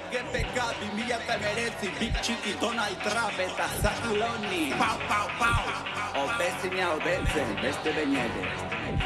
GPK 2019 Big Txiki Donald Trump eta Zakuloni. Pau, pau, pau. Obezina obetzen, beste behin ere.